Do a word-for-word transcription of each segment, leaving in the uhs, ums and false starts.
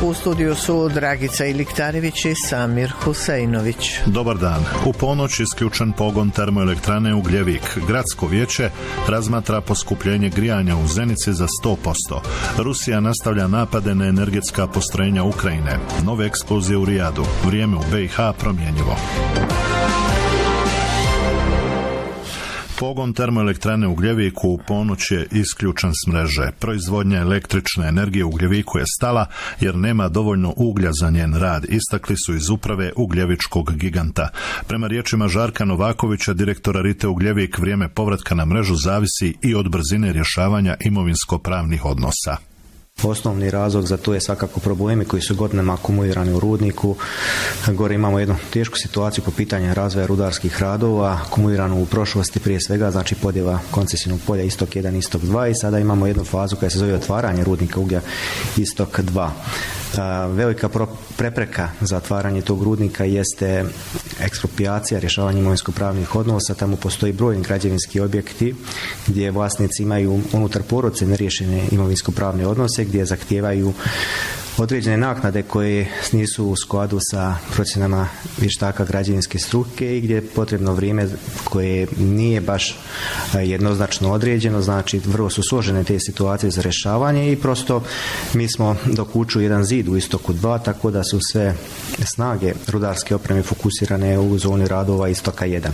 U studiju su Dragica Iliktarević i Samir Huseinović. Dobar dan. U ponoć isključen pogon termoelektrane Ugljevik. Gradsko vijeće razmatra poskupljenje grijanja u Zenici za sto posto. Rusija nastavlja napade na energetska postrojenja Ukrajine. Nove eksplozije u Rijadu. Vrijeme u be i ha promjenjivo. Pogon termoelektrane Ugljeviku u ponoć je isključen s mreže. Proizvodnja električne energije u Ugljeviku je stala jer nema dovoljno uglja za njen rad, istakli su iz uprave Ugljevičkog giganta. Prema riječima Žarka Novakovića, direktora Rite Ugljevik, vrijeme povratka na mrežu zavisi i od brzine rješavanja imovinsko-pravnih odnosa. Osnovni razlog za to je svakako problemi koji su godinama akumulirani u rudniku. Gore imamo jednu tešku situaciju po pitanju razvoja rudarskih radova, akumuliranu u prošlosti prije svega, znači podjela koncesijnog polja Istok jedan, Istok dva, i sada imamo jednu fazu koja se zove otvaranje rudnika uglja Istok dva. Velika prepreka za otvaranje tog rudnika jeste eksproprijacija, rješavanje imovinsko-pravnih odnosa. Tamo postoji brojni građevinski objekti gdje vlasnici imaju unutar porodice neriješene imovinsko-pravne odnose, gdje zahtijevaju određene naknade koje nisu u skladu sa procjenama vještaka građevinske struke i gdje je potrebno vrijeme koje nije baš jednoznačno određeno, znači vrlo su složene te situacije za rješavanje i prosto mi smo dok uču jedan zid u Istoku dva, tako da su sve snage rudarske opreme fokusirane u zoni radova Istoka jedan.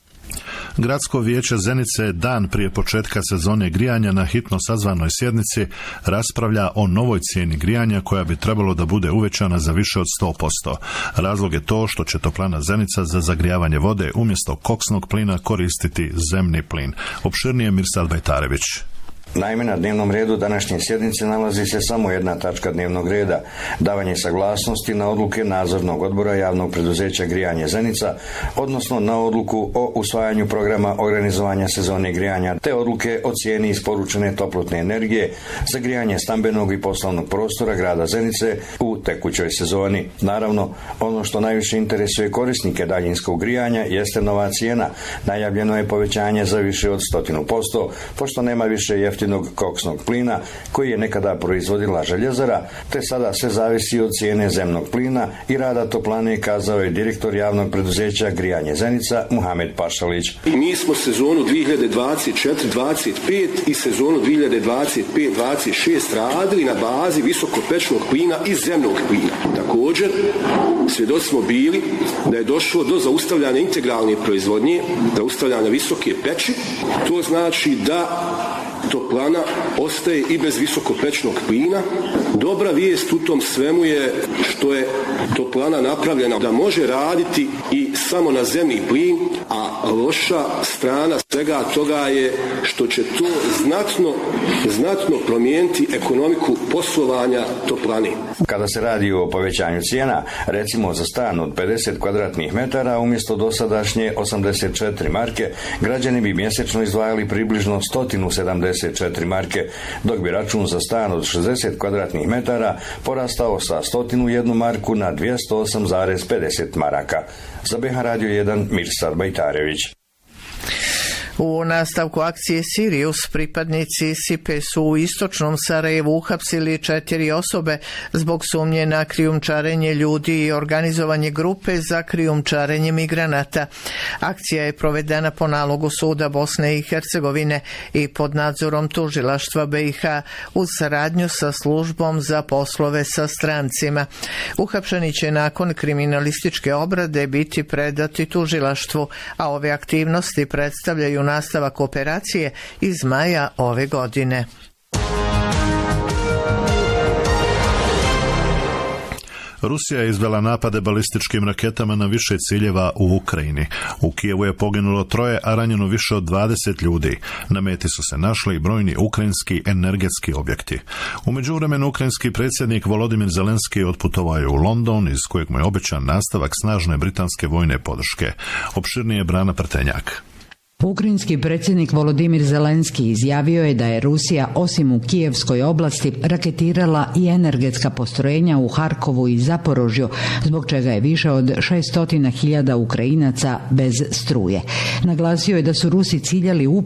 Gradsko vijeće Zenice dan prije početka sezone grijanja na hitno sazvanoj sjednici raspravlja o novoj cijeni grijanja koja bi trebalo da bude uvećana za više od sto posto. Razlog je to što će toplana Zenica za zagrijavanje vode umjesto koksnog plina koristiti zemni plin. Opširnije Mirsad Bajtarević. Naime, na dnevnom redu današnje sjednice nalazi se samo jedna tačka dnevnog reda, davanje saglasnosti na odluke nadzornog odbora javnog preduzeća Grijanje Zenica, odnosno na odluku o usvajanju programa organizovanja sezone grijanja, te odluke o cijeni isporučene toplotne energije za grijanje stambenog i poslovnog prostora grada Zenice u tekućoj sezoni. Naravno, ono što najviše interesuje korisnike daljinskog grijanja jeste nova cijena. Najavljeno je povećanje za više od sto posto, pošto nema više jeftinog koksnog plina koji je nekada proizvodila željezara, te sada sve zavisi od cijene zemnog plina i rada toplane, kazao je direktor javnog preduzeća Grijanje Zenica Muhamed Pašalić. Mi smo sezonu dvije hiljade dvadeset četiri dvadeset pet i sezonu dvije hiljade dvadeset pet dvadeset šest radili na bazi visokopečnog plina i zemnog plina. Također, svjedoci smo bili da je došlo do zaustavljanja integralne proizvodnje, zaustavljanja visoke peći. To znači da toplana ostaje i bez visokopečnog plina. Dobra vijest u tom svemu je što je toplana napravljena da može raditi i samo na zemni plin, a loša strana svega toga je što će to znatno, znatno promijeniti ekonomiku poslovanja toplane. Kada se radi o povećanju cijena, recimo za stan od pedeset kvadratnih metara umjesto dosadašnje osamdeset četiri marke, građani bi mjesečno izdvajali približno sto sedamdeset četiri marke, dok bi račun za stan od šezdeset kvadratnih metara porastao sa sto jedna marku na dvjesto osam zarez pedeset maraka. Za be ha Radio jedan, Mirsad Bajtarević. U nastavku akcije Sirius pripadnici Sipe su u istočnom Sarajevu uhapsili četiri osobe zbog sumnje na krijumčarenje ljudi i organizovanje grupe za krijumčarenje migranata. Akcija je provedena po nalogu suda Bosne i Hercegovine i pod nadzorom tužilaštva be i ha uz saradnju sa službom za poslove sa strancima. Uhapšeni će nakon kriminalističke obrade biti predati tužilaštvu, a ove aktivnosti predstavljaju nastavak operacije iz maja ove godine. Rusija je izvela napade balističkim raketama na više ciljeva u Ukrajini. U Kijevu je poginulo troje, a ranjeno više od dvadeset ljudi. Na meti su se našli i brojni ukrajinski energetski objekti. U međuvremenu ukrajinski predsjednik Volodimir Zelenski otputovao je u London, iz kojeg mu je obećan nastavak snažne britanske vojne podrške. Opširnije Brana Prtenjak. Ukrajinski predsjednik Volodimir Zelenski izjavio je da je Rusija osim u Kijevskoj oblasti raketirala i energetska postrojenja u Harkovu i Zaporožju, zbog čega je više od šest stotina hiljada Ukrajinaca bez struje. Naglasio je da su Rusi ciljali